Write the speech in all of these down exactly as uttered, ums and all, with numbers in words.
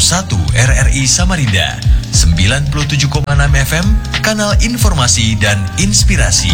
satu R R I Samarinda, sembilan puluh tujuh koma enam F M, kanal informasi dan inspirasi.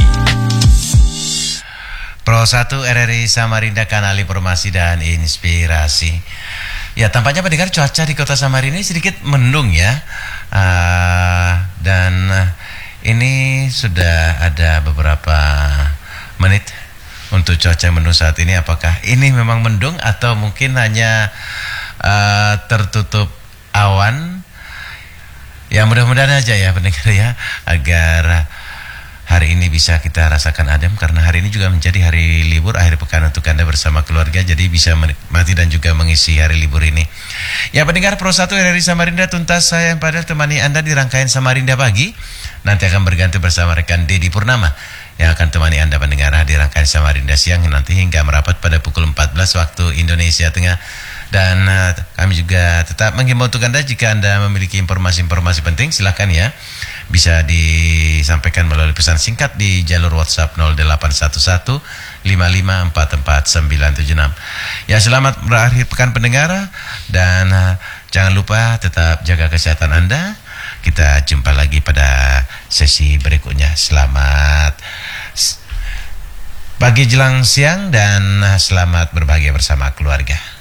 Pro satu R R I Samarinda, kanal informasi dan inspirasi. Ya, tampaknya pendengar cuaca di kota Samarinda sedikit mendung ya. Uh, dan uh, ini sudah ada beberapa menit untuk cuaca mendung saat ini. Apakah ini memang mendung atau mungkin hanya uh, tertutup awan? Ya, mudah-mudahan aja ya pendengar ya, agar hari ini bisa kita rasakan adem, karena hari ini juga menjadi hari libur akhir pekan untuk Anda bersama keluarga, jadi bisa menikmati dan juga mengisi hari libur ini. Ya, pendengar Pro satu R R I Samarinda, tuntas saya yang padahal temani Anda di rangkaian Samarinda Pagi. Nanti akan berganti bersama rekan Dedi Purnama yang akan temani Anda pendengar di rangkaian Samarinda Siang nanti hingga merapat pada pukul empat belas waktu Indonesia Tengah. Dan uh, kami juga tetap menghimbau untuk Anda, jika Anda memiliki informasi-informasi penting, silakan ya, bisa disampaikan melalui pesan singkat di jalur WhatsApp nol delapan satu satu lima lima empat empat sembilan tujuh enam. Ya, selamat berakhir pekan pendengar, dan uh, jangan lupa tetap jaga kesehatan Anda. Kita jumpa lagi pada sesi berikutnya. Selamat pagi jelang siang dan selamat berbahagia bersama keluarga.